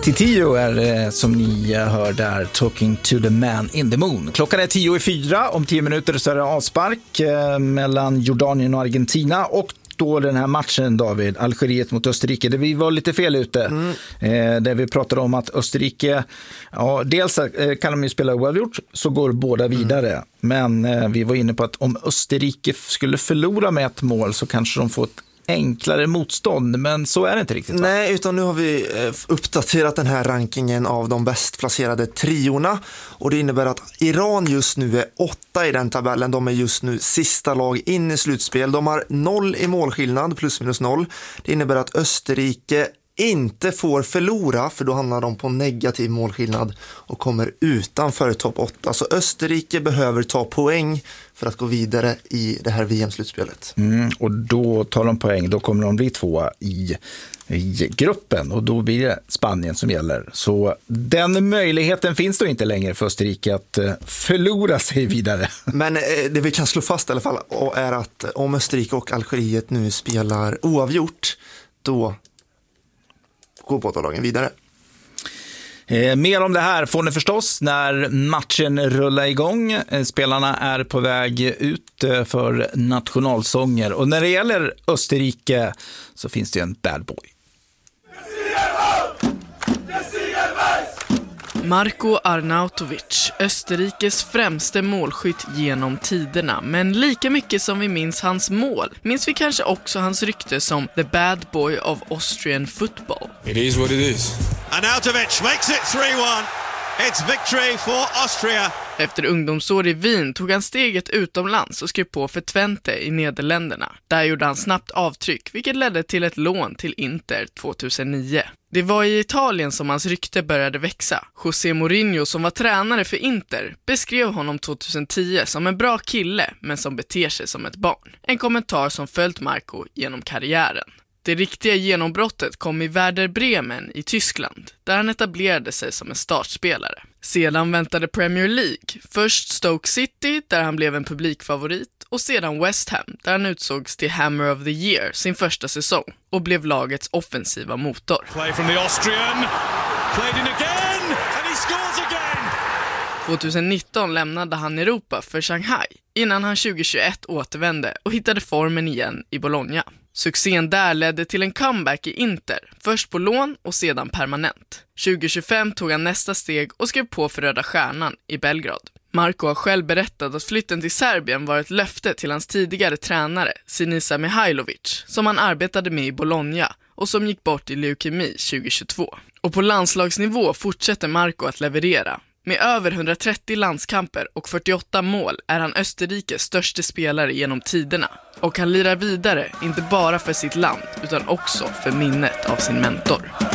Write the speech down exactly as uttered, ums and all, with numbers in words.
Tio är det som ni hör där, Talking to the man in the moon. Klockan är tio i fyra, om tio minuter så är det avspark eh, mellan Jordanien och Argentina och då den här matchen, David, Algeriet mot Österrike, där vi var lite fel ute. Mm. Eh, där vi pratade om att Österrike, ja, dels eh, kan de ju spela oavgjort, så går båda vidare. Mm. Men eh, vi var inne på att om Österrike skulle förlora med ett mål så kanske de får ett enklare motstånd, men så är det inte riktigt, va? Nej, utan nu har vi uppdaterat den här rankingen av de bäst placerade triorna, och det innebär att Iran just nu är åtta i den tabellen. De är just nu sista lag in i slutspel. De har noll i målskillnad, plus minus noll. Det innebär att Österrike inte får förlora, för då hamnar de på negativ målskillnad och kommer utanför topp åtta. Så Österrike behöver ta poäng för att gå vidare i det här V M-slutspelet. Mm, och då tar de poäng, då kommer de bli tvåa i, i gruppen, och då blir det Spanien som gäller. Så den möjligheten finns då inte längre för Österrike att uh, förlora sig vidare. Men eh, det vi kan slå fast i alla fall är att om Österrike och Algeriet nu spelar oavgjort, då går båda lagen vidare. Eh, mer om det här får ni förstås när matchen rullar igång. Eh, spelarna är på väg ut eh, för nationalsånger. Och när det gäller Österrike så finns det en bad boy. Marko Arnautovic, Österrikes främste målskytt genom tiderna. Men lika mycket som vi minns hans mål, minns vi kanske också hans rykte som the bad boy of Austrian football. It is what it is. Arnautovic makes it three one. It's victory for Austria. Efter ungdomsår i Wien tog han steget utomlands och skrev på för Twente i Nederländerna. Där gjorde han snabbt avtryck, vilket ledde till ett lån till Inter tjugohundranio. Det var i Italien som hans rykte började växa. José Mourinho, som var tränare för Inter, beskrev honom tjugohundratio som en bra kille men som beter sig som ett barn. En kommentar som följt Marko genom karriären. Det riktiga genombrottet kom i Werder Bremen i Tyskland, där han etablerade sig som en startspelare. Sedan väntade Premier League, först Stoke City där han blev en publikfavorit, och sedan West Ham där han utsågs till Hammer of the Year sin första säsong och blev lagets offensiva motor. Play from the Austrian, played in again and he scores again. tjugonitton lämnade han Europa för Shanghai innan han tjugohundratjugoett återvände och hittade formen igen i Bologna. Succén där ledde till en comeback i Inter, först på lån och sedan permanent. tjugohundratjugofem tog han nästa steg och skrev på för Röda Stjärnan i Belgrad. Marko har själv berättat att flytten till Serbien var ett löfte till hans tidigare tränare, Sinisa Mihajlovic, som han arbetade med i Bologna och som gick bort i leukemi tjugohundratjugotvå. Och på landslagsnivå fortsätter Marko att leverera. Med över hundratrettio landskamper och fyrtioåtta mål är han Österrikes största spelare genom tiderna. Och han lirar vidare, inte bara för sitt land utan också för minnet av sin mentor.